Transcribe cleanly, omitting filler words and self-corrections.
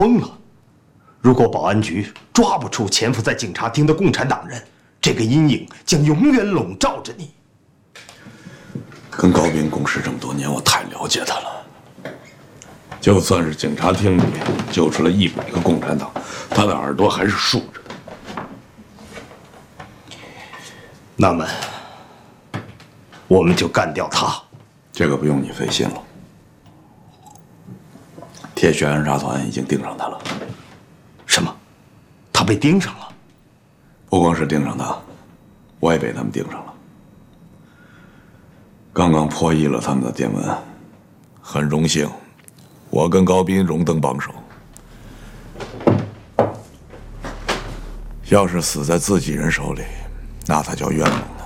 疯了！如果保安局抓不出潜伏在警察厅的共产党人，这个阴影将永远笼罩着你。 跟高斌共事这么多年，我太了解他了。就算是警察厅里揪出来100个共产党，他的耳朵还是竖着的。 那么，我们就干掉他。 这个不用你费心了。铁血暗杀团已经盯上他了。 什么？他被盯上了？ 不光是盯上他，我也被他们盯上了。刚刚破译了他们的电文，很荣幸，我跟高斌荣登帮手。要是死在自己人手里，那他叫冤枉。